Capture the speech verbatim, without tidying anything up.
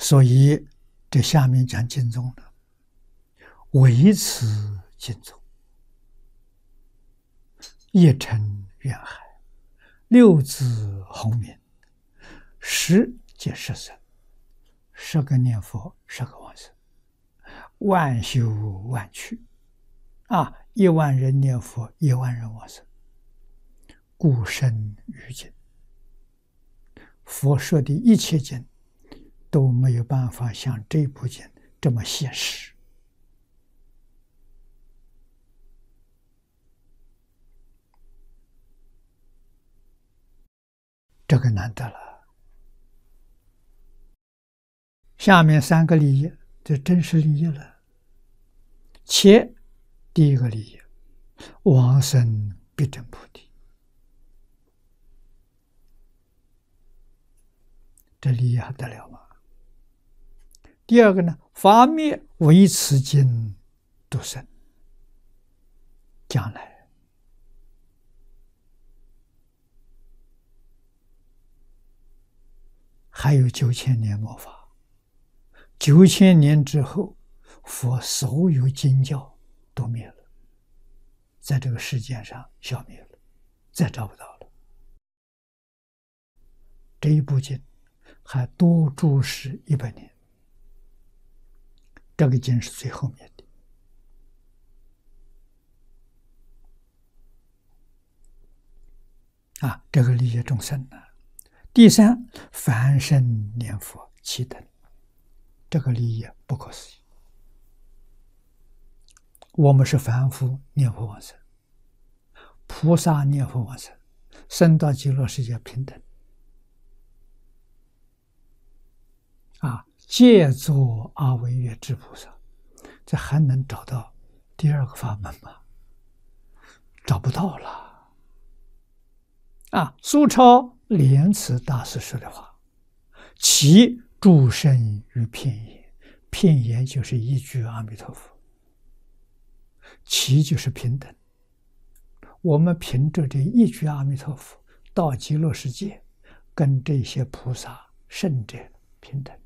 所以这下面讲经宗的，唯此经宗，一尘愿海，六字洪名，十皆十生，十个念佛，十个往生，万修万去，啊，一万人念佛，一万人往生，故生于经。佛说的一切经都没有办法像这部经这么现实。这个难得了。下面三个利益，这真是利益了。且第一个利益，往生必证菩提，这利益还得了吗？第二个呢，法灭唯此经独生，将来还有九千年末法，九千年之后，佛所有经教都灭了，在这个世界上消灭了，再找不到了。这一部经还多注释一百年，这个经是最后面的。啊，这个利益众生呢。第三，凡圣念佛七等，这个利益不可思议。我们是凡夫念佛往生，菩萨念佛往生，生到极乐世界平等。啊，借作阿惟越致菩萨，这还能找到第二个法门吗？找不到了。啊，苏超莲池大师说的话，其诸生于片言，片言就是一句阿弥陀佛，其就是平等。我们凭着这一句阿弥陀佛到极乐世界，跟这些菩萨圣者平等。